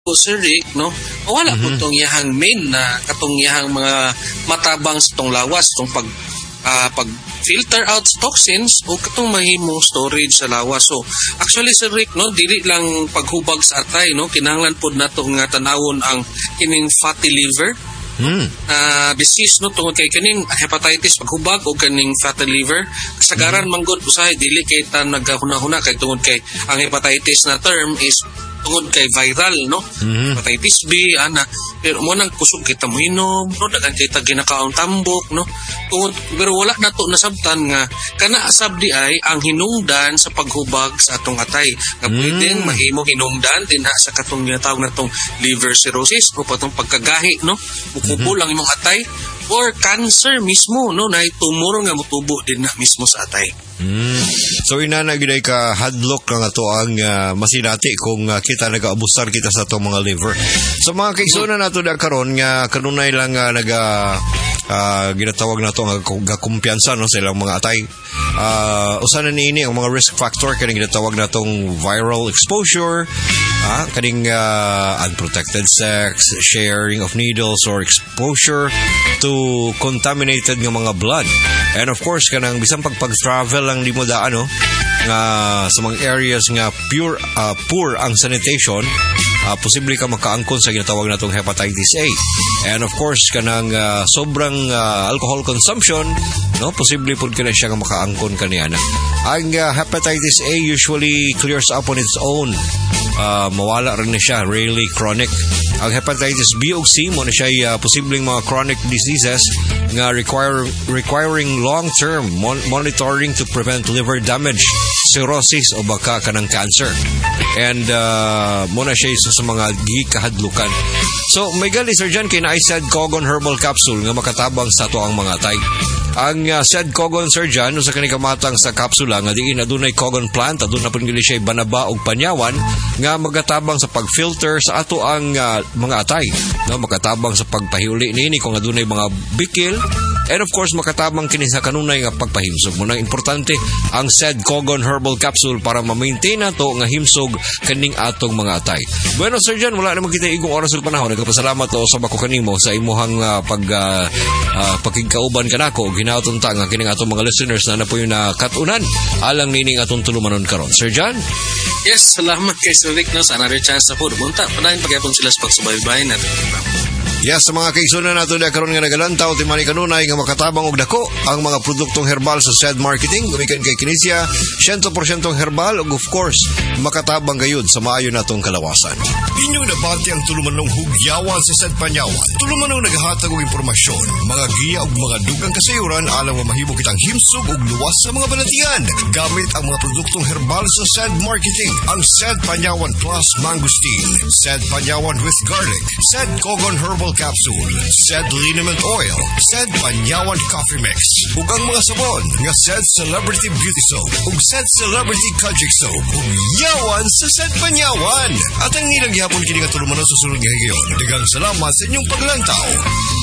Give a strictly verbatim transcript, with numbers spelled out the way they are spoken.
po Sir Rick, no? Wala po Mhm. tong yahang main na katong yahang mga matabang sa tong lawas, tong pag ah, pag filter out toxins o katong mahimong storage sa lawas. So actually Sir Rick, no, dili lang paghubag sa atay, no, kinahanglan pod nato nga tanawon ang kining fatty liver Hmm. uh, disease, no, tungod kay kaning hepatitis paghubag o kaning fatty liver kasagaran Mm-hmm. manggod usahay dili kay ta nagahuna-huna kay tungod kay ang hepatitis na term is tungod kay viral, no, Mhm. hepatitis B ana, pero mo nang kusog kita mo inom, no, dagan kita ginakaon tambok, no, tungod pero wala nato nasabtan nga kana asab di ay ang hinungdan sa paghubag sa atong atay nga Mm. pwedeng mahimo hinungdan dinha sa katong ginatawag natong liver cirrhosis o patong pagkagahi, no, bukubo lang imong atay or cancer mismo, no, na tumor nga motubo din na mismo sa atay. Mm. So inana gyud ka hadlock nga to ang uh, masinati kung uh, kita nagaabusar kita sa atong mga liver. So mga kaigsunan nato da karon nga kanunay lang uh, naga uh, ginatawag nato nga gakumpiyansa no sa ilang mga atay. Uh, usa na niini ang mga risk factor kaning ginatawag natong viral exposure, ah, kaning uh, unprotected sex, sharing of needles or exposure to contaminated nga mga blood. And of course kanang bisan pag pag-travel lang di mo daan no nga sa mga areas nga pure uh, poor ang sanitation, uh, posible ka makaangkon sa ginatawag natong hepatitis A. And of course kanang uh, sobrang uh, alcohol consumption, no, posible pud kana siya nga makaangkon kaniana. Ang uh, hepatitis A usually clears up on its own. Uh, mawala rin na siya, rarely chronic. Ang hepatitis B ug C mo na siya uh, posibleng mga chronic diseases nga require requiring long-term mon- monitoring to prevent liver damage, cirrhosis o baka kanang cancer. And uh, mo na siya isa sa mga gikahadlukan. So may gali Sir John kay na I said Cogon herbal capsule nga makatabang sa to ang mga atay. Ang uh, said Cogon Sir John sa kaning kamatang sa kapsula nga diin adunay Cogon plant, aduna pud gili siya banaba og panyawan nga magatabang sa pagfilter sa ato ang uh, mga atay, no, makatabang sa pagpahiuli niini kung adunay mga bikil, and of course makatabang kini sa kanunay nga pagpahimsog. Mo nang importante ang said Cogon herbal capsule para ma-maintain nato nga himsog kaning atong mga atay. Bueno Sir John, wala na magkita igong oras ug panahon. Nagpasalamat to sa bako kanimo sa imuhang uh, pag uh, uh, pakigkauban kanako og hinaut ta nga kining atong mga listeners na napuyo na katunan alang nining atong tulumanon karon. Sir John? Yes, salamat kay Sir Rick, no, sa another chance na po. Munta, panahin pagyapon sila sa pagsubaybay natin. Yes, sa mga kaigsunan nato na karon nga nagalantaw timani kanunay nga makatabang og dako ang mga produktong herbal sa said marketing gumikan kay Kinesia, one hundred percent herbal ug of course makatabang gayud sa maayo natong kalawasan. Inyong nabati ang tulumanong hugyawan sa said panyawan. Tulumanong naghatag og impormasyon, mga giya ug mga dugang kasayuran alang mamahimo kitang himsog ug luwas sa mga balatian gamit ang mga produktong herbal sa said marketing. Ang said panyawan plus mangosteen, said panyawan with garlic, said Cogon herbal capsule, said liniment oil, said panyawan coffee mix, ug ang mga sabon nga said celebrity beauty soap ug said celebrity kajic soap ug yawan sa said panyawan. At ang nilang gihapon kini nga tulumanon sa sulod nga higayon. Daghang salamat sa inyong paglantaw.